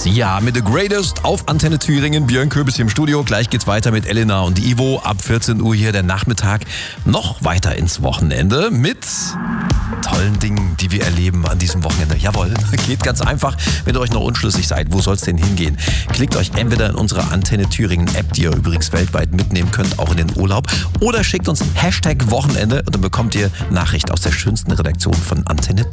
Ja, mit The Greatest auf Antenne Thüringen. Björn Köbis hier im Studio. Gleich geht's weiter mit Elena und Ivo. Ab 14 Uhr hier der Nachmittag. Noch weiter ins Wochenende mit tollen Dingen, die wir erleben an diesem Wochenende. Jawohl, geht ganz einfach. Wenn ihr euch noch unschlüssig seid, wo soll's denn hingehen? Klickt euch entweder in unsere Antenne Thüringen App, die ihr übrigens weltweit mitnehmen könnt, auch in den Urlaub, oder schickt uns #Wochenende und dann bekommt ihr Nachricht aus der schönsten Redaktion von Antenne Thüringen.